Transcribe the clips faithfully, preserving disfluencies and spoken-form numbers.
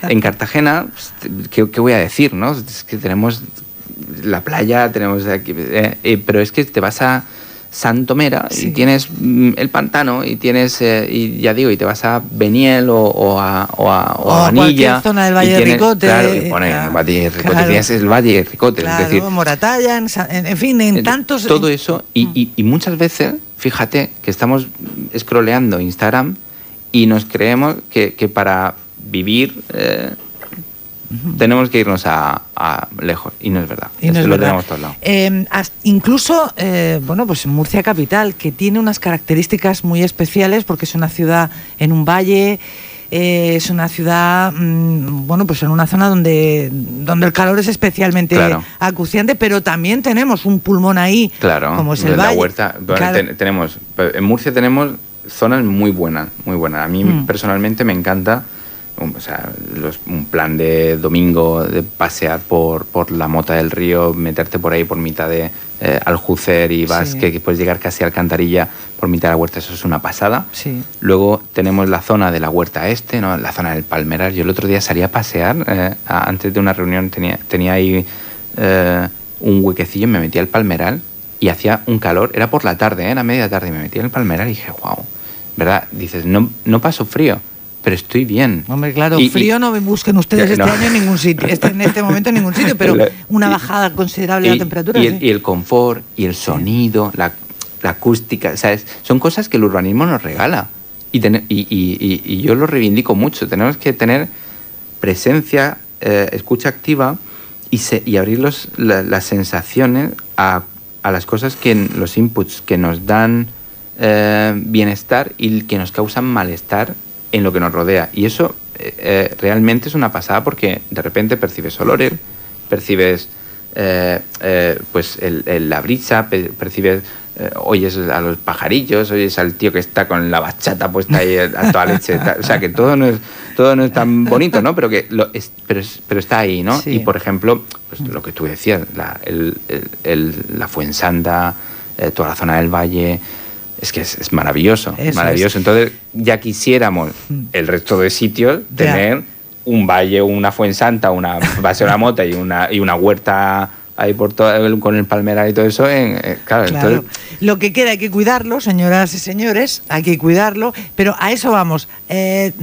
en Cartagena, ¿qué, qué voy a decir, no? Es que tenemos la playa, tenemos aquí, eh, eh, pero es que te vas a Santomera sí. y tienes mm, el pantano y tienes, eh, y ya digo, y te vas a Beniel o, o a, o a, o o a a Vanilla. Zona del Valle tienes, de Ricote. Claro, y pone el Valle de Ricote, claro, tienes el Valle de Ricote. Claro, es decir, Moratalla, en, en fin, en tantos... Todo eso, y, y, y muchas veces, fíjate, que estamos scrolleando Instagram y nos creemos que, que para vivir... Eh, tenemos que irnos a, a lejos, y no es verdad. Y no es lo verdad. tenemos todos lados. Eh, incluso, eh, bueno, pues Murcia capital, que tiene unas características muy especiales porque es una ciudad en un valle, eh, es una ciudad, mmm, bueno, pues en una zona donde, donde el calor es especialmente claro. acuciante, pero también tenemos un pulmón ahí, claro, como es el la valle. Huerta. Bueno, claro. ten, tenemos, en Murcia tenemos zonas muy buenas, muy buenas. A mí mm. personalmente me encanta. O sea, los, un plan de domingo de pasear por, por la Mota del Río, meterte por ahí por mitad de eh, Aljucer y vas, sí. que puedes llegar casi a Alcantarilla por mitad de la huerta, eso es una pasada. Sí. Luego tenemos la zona de la Huerta Este, ¿no? La zona del Palmeral. Yo el otro día salí a pasear, eh, a, antes de una reunión tenía, tenía ahí eh, un huequecillo, me metí al Palmeral y hacía un calor, era por la tarde, ¿eh? Era media tarde, y me metí al Palmeral y dije, wow, ¿verdad? Dices, no, no paso frío, pero estoy bien. Hombre, claro, y, frío y, no busquen ustedes este no. año en ningún sitio, este, en este momento en ningún sitio, pero una bajada considerable y, de la temperatura. Y el, ¿sí? y el confort, y el sonido, sí. la, la acústica, ¿sabes? Son cosas que el urbanismo nos regala. Y, ten, y, y, y yo lo reivindico mucho. Tenemos que tener presencia, eh, escucha activa y, se, y abrir los, la, las sensaciones a, a las cosas, que los inputs que nos dan eh, bienestar y que nos causan malestar en lo que nos rodea. Y eso eh, realmente es una pasada, porque de repente percibes olores, percibes eh, eh, pues el, el, la brisa, percibes, eh, oyes a los pajarillos, oyes al tío que está con la bachata puesta ahí a toda leche. O sea, que todo no es, todo no es tan bonito, ¿no? Pero que lo es, pero, es, pero está ahí, ¿no? Sí. Y, por ejemplo, pues lo que tú decías, la, el, el, el, la Fuensanta, eh, toda la zona del valle... Es que es, es maravilloso, es maravilloso. Es. Entonces, ya quisiéramos el resto de sitios tener ya. un valle, una Fuensanta, una base de la Mota y una, y una huerta ahí por todo, con el Palmeral y todo eso. En, eh, claro, claro. Entonces... Lo que queda hay que cuidarlo, señoras y señores, hay que cuidarlo, pero a eso vamos. Eh,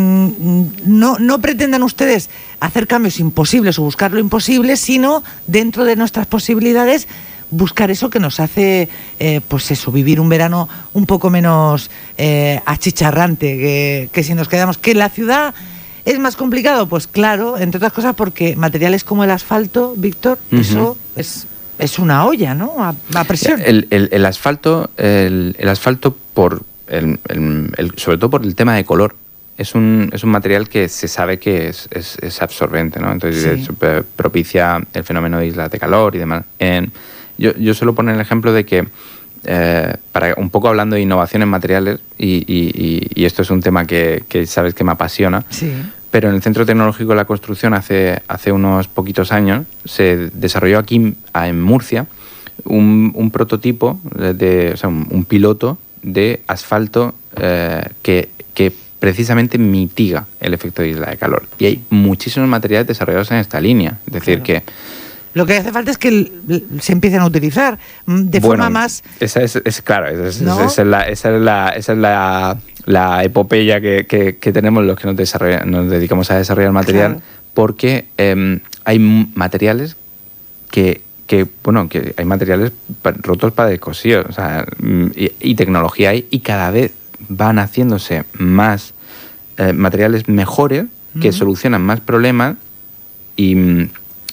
no, no pretendan ustedes hacer cambios imposibles o buscar lo imposible, sino dentro de nuestras posibilidades buscar eso que nos hace, eh, pues eso, vivir un verano un poco menos eh, achicharrante, que, que si nos quedamos... ¿Que en la ciudad es más complicado? Pues claro, entre otras cosas porque materiales como el asfalto, Víctor, uh-huh. eso es, es una olla, ¿no? A, a presión. El, el, el asfalto, el, el asfalto por el, el, el, sobre todo por el tema de color, es un, es un material que se sabe que es, es, es absorbente, ¿no? Entonces sí. es, propicia el fenómeno de islas de calor y demás. En, Yo, yo suelo poner el ejemplo de que, eh, para un poco hablando de innovación en materiales, y, y, y esto es un tema que, que sabes que me apasiona, sí. pero en el Centro Tecnológico de la Construcción hace, hace unos poquitos años se desarrolló aquí en Murcia un, un prototipo, de, o sea, un, un piloto de asfalto eh, que, que precisamente mitiga el efecto de isla de calor. Y hay muchísimos materiales desarrollados en esta línea. Es decir, claro. que... Lo que hace falta es que el, se empiecen a utilizar de bueno, forma más... Esa es, es claro, esa es, ¿no? esa es, la, esa es, la, esa es la, la epopeya que, que, que tenemos los que nos, nos dedicamos a desarrollar material, claro. porque eh, hay materiales que, que, bueno, que hay materiales rotos para descosidos, o sea, y, y tecnología hay, y cada vez van haciéndose más eh, materiales mejores que uh-huh. solucionan más problemas y...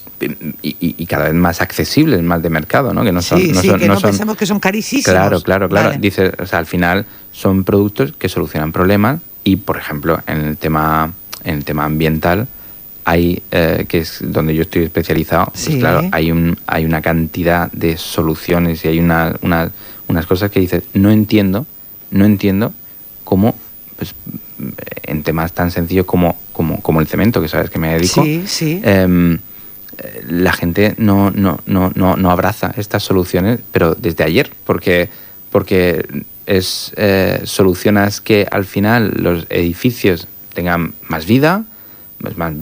Y, y, y cada vez más accesibles, más de mercado, ¿no? Que no son, sí, no sí, son, que no no son, pensemos que son carísimos. Claro, claro, claro. Vale. Dice, o sea, al final son productos que solucionan problemas y, por ejemplo, en el tema, en el tema ambiental, hay, eh, que es donde yo estoy especializado, sí. pues claro, hay un, hay una cantidad de soluciones y hay una, una, unas cosas que dices, no entiendo, no entiendo cómo, pues, en temas tan sencillos como, como, como el cemento, que sabes que me dedico. Sí, sí. Eh, la gente no, no, no, no, no abraza estas soluciones, pero desde ayer, porque, porque es eh, solucionas que al final los edificios tengan más vida, más